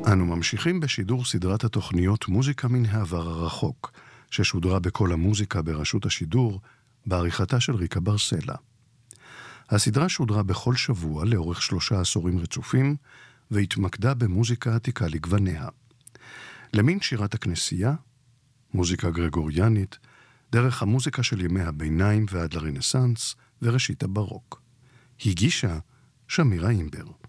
אנו ממשיכים בשידור סדרת התוכניות מוזיקה מן העבר הרחוק, ששודרה בכל המוזיקה ברשות השידור, בעריכתה של ריקה ברסלה. הסדרה שודרה בכל שבוע לאורך 3 עשורים רצופים, והתמקדה במוזיקה עתיקה לגווניה. למין שירת הכנסייה, מוזיקה גרגוריאנית, דרך המוזיקה של ימי הביניים ועד לרנסנס וראשית הברוק. הגישה שמירה אימבר.